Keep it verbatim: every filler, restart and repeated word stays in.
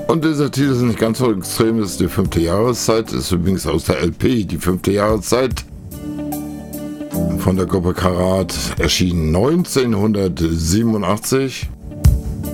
Und dieser Titel ist nicht ganz so extrem, ist die fünfte Jahreszeit, ist übrigens aus der L P, die fünfte Jahreszeit. Von der Gruppe Karat, erschienen neunzehnhundertsiebenundachtzig.